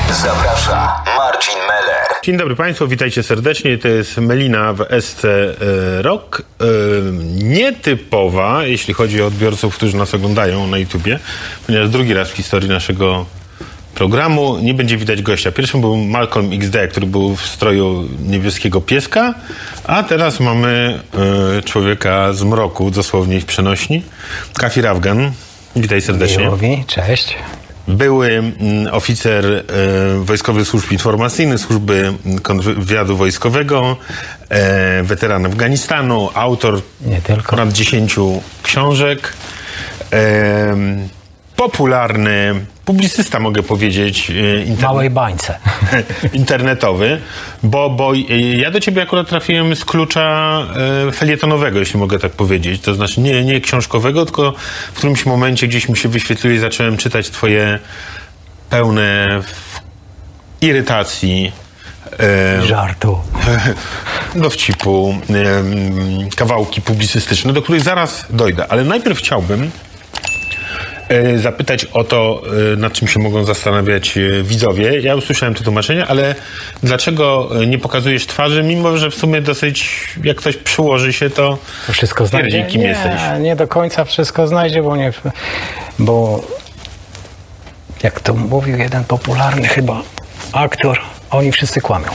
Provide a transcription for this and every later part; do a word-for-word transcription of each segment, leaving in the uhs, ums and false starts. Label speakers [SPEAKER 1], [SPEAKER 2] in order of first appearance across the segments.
[SPEAKER 1] Zaprasza Marcin Meller.
[SPEAKER 2] Dzień dobry Państwu, witajcie serdecznie. To jest Melina w S C Rock. Nietypowa, jeśli chodzi o odbiorców, którzy nas oglądają na YouTubie, ponieważ drugi raz w historii naszego programu nie będzie widać gościa. Pierwszym był Malcolm X D, który był w stroju niebieskiego pieska, a teraz mamy y, człowieka z mroku, dosłownie w przenośni. Kafir Afgan. Witaj serdecznie.
[SPEAKER 3] Miłowi, cześć.
[SPEAKER 2] Były mm, oficer y, Wojskowych Służb Informacyjnych, Służby Kontrwywiadu Wojskowego, y, weteran Afganistanu, autor
[SPEAKER 3] Nie tylko.
[SPEAKER 2] ponad dziesięciu książek, y, popularny publicysta, mogę powiedzieć,
[SPEAKER 3] W małej bańce.
[SPEAKER 2] internetowy, bo, bo ja do ciebie akurat trafiłem z klucza e, felietonowego, jeśli mogę tak powiedzieć. To znaczy nie, nie książkowego, tylko w którymś momencie gdzieś mi się wyświetliło i zacząłem czytać twoje pełne irytacji, e,
[SPEAKER 3] Żartu.
[SPEAKER 2] dowcipu, e, kawałki publicystyczne, do których zaraz dojdę. Ale najpierw chciałbym zapytać o to, nad czym się mogą zastanawiać widzowie. Ja usłyszałem to tłumaczenie, ale dlaczego nie pokazujesz twarzy, mimo że w sumie dosyć, jak ktoś przyłoży się, to,
[SPEAKER 3] To wszystko znajdzie?
[SPEAKER 2] kim
[SPEAKER 3] nie,
[SPEAKER 2] jesteś.
[SPEAKER 3] nie do końca wszystko znajdzie, bo nie... Bo jak to mówił jeden popularny chyba aktor, oni wszyscy kłamią.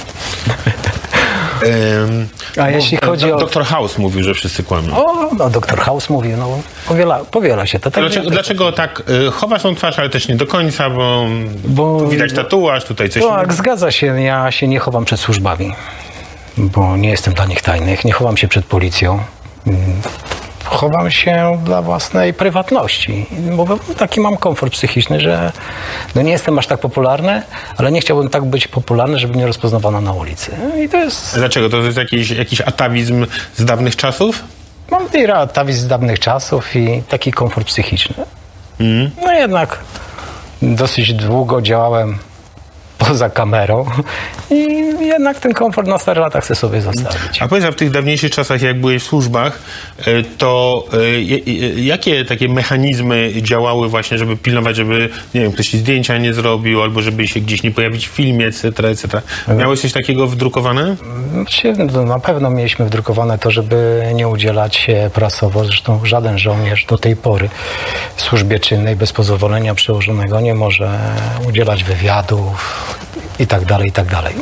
[SPEAKER 2] Ym,
[SPEAKER 3] A jeśli chodzi o...
[SPEAKER 2] doktor House mówił, że wszyscy kłamią.
[SPEAKER 3] O, no doktor House mówił, no powiela, powiela się to. Tak
[SPEAKER 2] Dlaczego,
[SPEAKER 3] jak-
[SPEAKER 2] dlaczego tak y, chowasz tą twarz, ale też nie do końca, bo,
[SPEAKER 3] Bo-
[SPEAKER 2] tu widać tatuaż, tutaj coś
[SPEAKER 3] Tak,
[SPEAKER 2] innego.
[SPEAKER 3] zgadza się. Ja się nie chowam przed służbami, bo nie jestem dla nich tajnych. Nie chowam się przed policją. Mm, Chowam się dla własnej prywatności, bo taki mam komfort psychiczny, że no nie jestem aż tak popularny, ale nie chciałbym tak być popularny, żeby mnie rozpoznawano na ulicy. I to jest...
[SPEAKER 2] Dlaczego? To jest jakiś, jakiś atawizm z dawnych czasów?
[SPEAKER 3] Mam i atawizm z dawnych czasów i taki komfort psychiczny.
[SPEAKER 2] Mm.
[SPEAKER 3] No jednak dosyć długo działałem poza kamerą i jednak ten komfort na stare lata chcę sobie zostawić.
[SPEAKER 2] A powiedz, a w tych dawniejszych czasach, jak byłeś w służbach, y, to y, y, jakie takie mechanizmy działały właśnie, żeby pilnować, żeby, nie wiem, ktoś ci zdjęcia nie zrobił, albo żeby się gdzieś nie pojawić w filmie, et cetera, et cetera. Miałeś coś takiego wdrukowane?
[SPEAKER 3] Znaczy, no, na pewno mieliśmy wdrukowane to, żeby nie udzielać się prasowo. Zresztą żaden żołnierz do tej pory w służbie czynnej bez pozwolenia przełożonego nie może udzielać wywiadów i tak dalej, i tak dalej.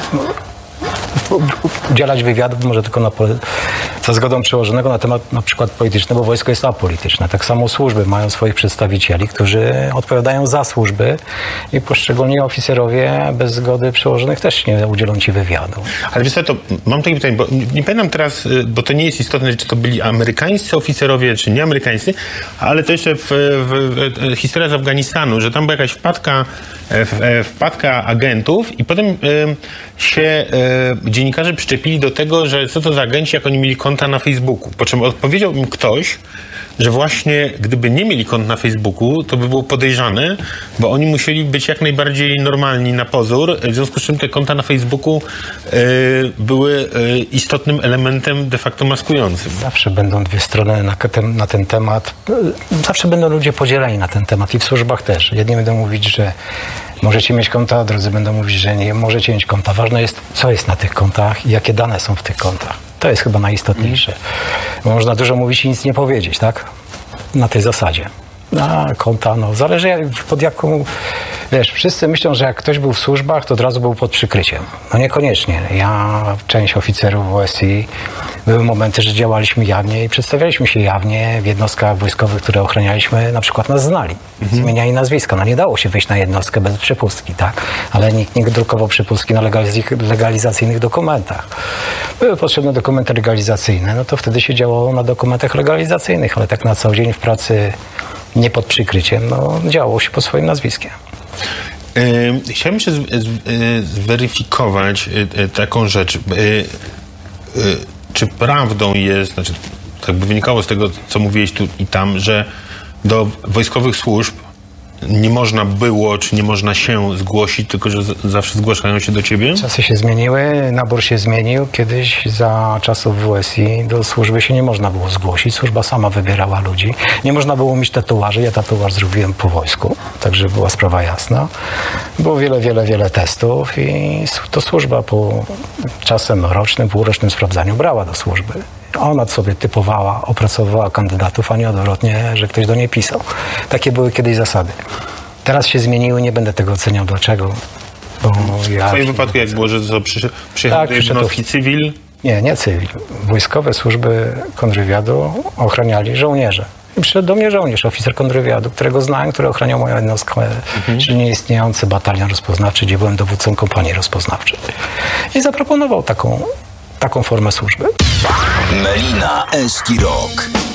[SPEAKER 3] Udzielać wywiadów może tylko na, pole- za zgodą przełożonego na temat na przykład polityczny, bo wojsko jest apolityczne. Tak samo służby mają swoich przedstawicieli, którzy odpowiadają za służby i poszczególni oficerowie bez zgody przełożonych też nie udzielą ci wywiadu.
[SPEAKER 2] Ale wiesz co, to mam takie pytanie, bo nie, nie pamiętam teraz, y, bo to nie jest istotne, czy to byli amerykańscy oficerowie, czy nieamerykańscy, ale to jeszcze w, w, w historia z Afganistanu, że tam była jakaś wpadka, w, wpadka agentów i potem y, się y, dziennikarze przyczepili do tego, że co to za agenci, jak oni mieli konta na Facebooku. Po czym odpowiedział im ktoś, że właśnie gdyby nie mieli kont na Facebooku, to by było podejrzane, bo oni musieli być jak najbardziej normalni na pozór, w związku z czym te konta na Facebooku y, były y, istotnym elementem de facto maskującym.
[SPEAKER 3] Zawsze będą dwie strony na, ten- na ten temat. Zawsze będą ludzie podzieleni na ten temat i w służbach też. Jedni będą mówić, że możecie mieć konta, a drudzy będą mówić, że nie możecie mieć konta. Ważne jest, co jest na tych kontach i jakie dane są w tych kontach. To jest chyba najistotniejsze. Bo można dużo mówić i nic nie powiedzieć, tak? Na tej zasadzie. A konta, no zależy jak, pod jaką... Wiesz, wszyscy myślą, że jak ktoś był w służbach, to od razu był pod przykryciem. No niekoniecznie. Ja, część oficerów W S I, były momenty, że działaliśmy jawnie i przedstawialiśmy się jawnie w jednostkach wojskowych, które ochranialiśmy, na przykład nas znali. Mhm. Zmieniali nazwiska. No nie dało się wyjść na jednostkę bez przepustki, tak? Ale nikt nie drukował przepustki na legaliz- legalizacyjnych dokumentach. Były potrzebne dokumenty legalizacyjne, no to wtedy się działało na dokumentach legalizacyjnych, ale tak na co dzień w pracy nie pod przykryciem, no działo się pod swoim nazwiskiem.
[SPEAKER 2] Yy, chciałem jeszcze z, z, yy, zweryfikować yy, taką rzecz. Yy, yy, czy prawdą jest, znaczy tak by wynikało z tego, co mówiłeś tu i tam, że do wojskowych służb nie można było, czy nie można się zgłosić, tylko że z- zawsze zgłaszają się do ciebie?
[SPEAKER 3] Czasy się zmieniły, nabór się zmienił. Kiedyś za czasów W S I do służby się nie można było zgłosić. Służba sama wybierała ludzi. Nie można było mieć tatuaży. Ja tatuaż zrobiłem po wojsku, także była sprawa jasna. Było wiele, wiele, wiele testów i s- to służba po czasem rocznym, półrocznym sprawdzaniu brała do służby. Ona sobie typowała, opracowywała kandydatów, a nie odwrotnie, że ktoś do niej pisał. Takie były kiedyś zasady. Teraz się zmieniły, nie będę tego oceniał dlaczego. Bo ja
[SPEAKER 2] W twoim wypadku jak było, że to przysz- przyjechał
[SPEAKER 3] Tak,
[SPEAKER 2] do
[SPEAKER 3] przyszedł-
[SPEAKER 2] jednostki cywil?
[SPEAKER 3] Nie, nie cywil. Wojskowe służby kontrwywiadu ochraniali żołnierze. I przyszedł do mnie żołnierz, oficer kontrwywiadu, którego znałem, który ochraniał moją jednostkę,
[SPEAKER 2] Mhm.
[SPEAKER 3] czyli nieistniejący batalion rozpoznawczy, gdzie byłem dowódcą kompanii rozpoznawczej. I zaproponował taką, taką formę służby.
[SPEAKER 1] Melina Eski Rock.